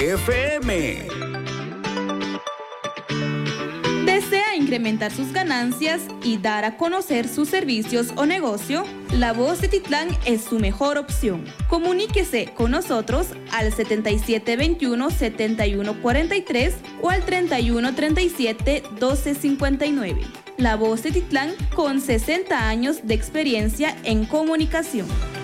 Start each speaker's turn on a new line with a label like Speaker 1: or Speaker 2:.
Speaker 1: FM.
Speaker 2: ¿Desea incrementar sus ganancias y dar a conocer sus servicios o negocio? La Voz de Titlán es su mejor opción. Comuníquese con nosotros al 7721-7143 o al 3137-1259. La Voz de Titlán, con 60 años de experiencia en comunicación.